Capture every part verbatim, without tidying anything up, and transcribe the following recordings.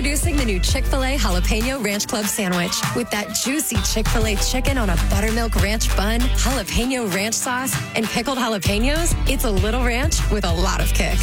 Introducing the new Chick-fil-A Jalapeno Ranch Club Sandwich. With that juicy Chick-fil-A chicken on a buttermilk ranch bun, jalapeno ranch sauce, and pickled jalapenos, it's a little ranch with a lot of kick.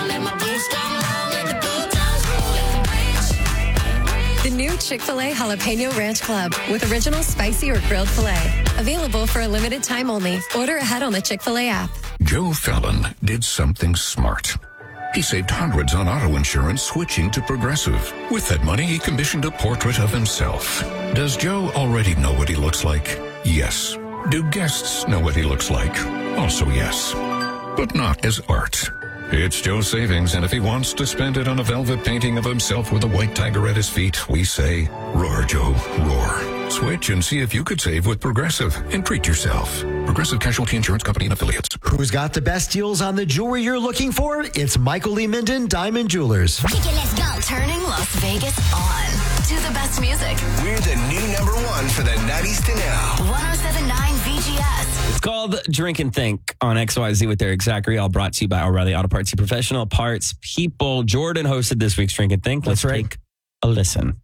The new Chick-fil-A Jalapeno Ranch Club with original spicy or grilled filet. Available for a limited time only. Order ahead on the Chick-fil-A app. Joe Fallon did something smart. He saved hundreds on auto insurance switching to Progressive. With that money, he commissioned a portrait of himself. Does Joe already know what he looks like? Yes. Do guests know what he looks like? Also yes. But not as art. It's Joe's savings, and if he wants to spend it on a velvet painting of himself with a white tiger at his feet, we say, roar, Joe, roar. Switch and see if you could save with Progressive and treat yourself. Progressive Casualty Insurance Company and Affiliates. Who's got the best deals on the jewelry you're looking for? It's Michael Lee Minden, Diamond Jewelers. Kick it, let's go. Turning Las Vegas on to the best music. We're the new number one for the nineties to now. one oh seven point nine V G S. It's called Drink and Think on X Y Z with Eric Zachary, all brought to you by O'Reilly Auto Parts, your professional parts people. Jordan hosted this week's Drink and Think. Let's That's right. take a listen.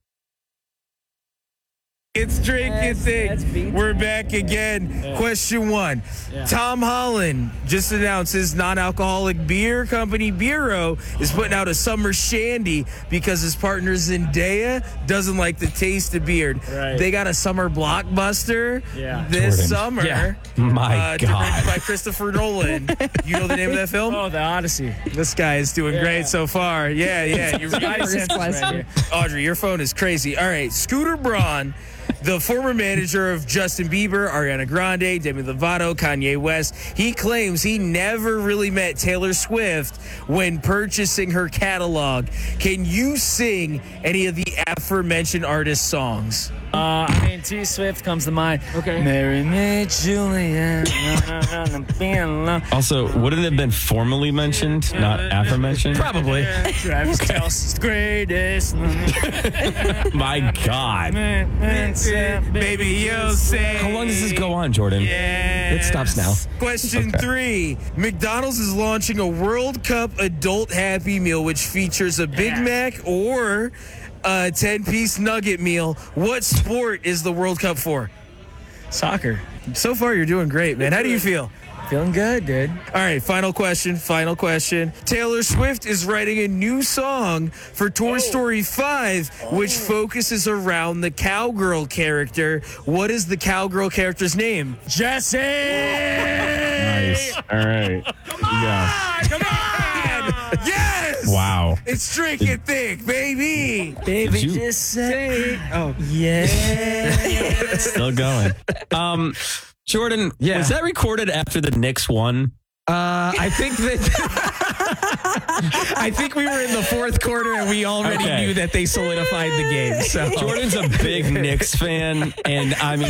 It's Drink and That's- Think. that's We're back again. Yeah. Question one. Yeah. Tom Holland just announced his non-alcoholic beer company, Bureau, is putting out a summer shandy because his partner Zendaya doesn't like the taste of beer. Right. They got a summer blockbuster Yeah. this Jordan. summer. Yeah. My uh, God. Directed by Christopher Nolan. You know the name of that film? Oh, the Odyssey. This guy is doing Yeah. great so far. Yeah, yeah. You're First question. Audrey, your phone is crazy. All right, Scooter Braun, the former manager of Justin Bieber, Ariana Grande, Demi Lovato, Kanye West, he claims he never really met Taylor Swift when purchasing her catalog. Can you sing any of the aforementioned artists' songs? Uh, I mean, T Swift comes to mind. Okay. Mary me, Julia. No, no, no, being alone. Also, wouldn't it have been formally mentioned, not aforementioned? Probably. Travis Kelce's the greatest. My God. Baby, you'll say. How long does this go on, Jordan? Yeah. It stops now. Question Okay. three. McDonald's is launching a World Cup adult Happy Meal, which features a Big Yeah. Mac or a ten-piece nugget meal. What sport is the World Cup for? Soccer. So far, you're doing great, man. How do you feel? Feeling good, dude. All right, final question, final question. Taylor Swift is writing a new song for Toy Story five, which focuses around the cowgirl character. What is the cowgirl character's name? Jesse! Nice. All right. Come on! Come on! Yes! Wow. It's Drink and Think, baby! Baby, you- just say. Oh, Yeah. Still going. Um, Jordan, Yeah. was that recorded after the Knicks won? Uh, I think that I think we were in the fourth quarter and we already Okay. knew that they solidified the game. So Jordan's a big Knicks fan, and I mean,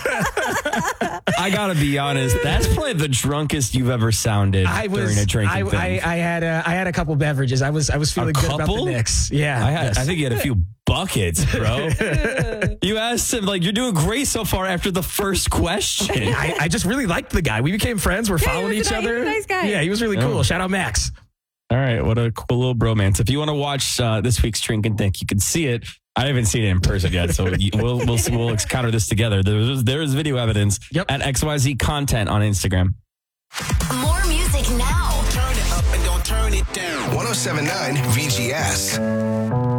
I gotta be honest, that's probably the drunkest you've ever sounded I was during a drinking I, thing. I, I had a, I had a couple beverages. I was I was feeling good about couple? the Knicks. Yeah, I, had, yes. I think you had a few buckets, bro. You asked him, like, you're doing great so far after the first question. I, I just really liked the guy. We became friends. We're following he was each a nice- other. he was a nice guy. Yeah, he was really cool. Oh. Shout out Max. All right, what a cool little bromance. If you want to watch uh, this week's Drink and Think, you can see it. I haven't seen it in person yet, so you- we'll we'll see, we'll encounter this together. There's there is video evidence Yep. at X Y Z Content on Instagram. More music now. Turn it up and don't turn it down. one oh seven point nine V G S.